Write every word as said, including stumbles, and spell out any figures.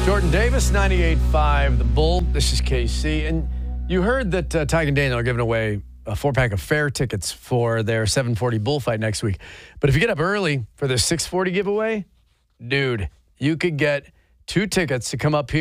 Jordan Davis, ninety-eight point five, The Bull. This is K C. And you heard that uh, Ty and Daniel are giving away a four-pack of fare tickets for their seven forty bullfight next week. But if you get up early for their six forty giveaway, dude, you could get two tickets to come up here.